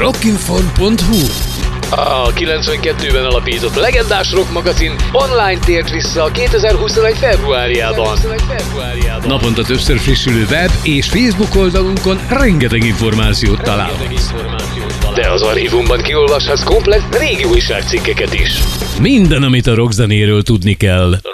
Rockinform.hu. A 92-ben alapított legendás rock magazin online tért vissza 2021 februárjában. Naponta többször frissülő web és Facebook oldalunkon rengeteg információt találhatsz. De az archívumban kiolvashatsz komplett régi újságcikkeket is. Minden, amit a rockzenéről tudni kell.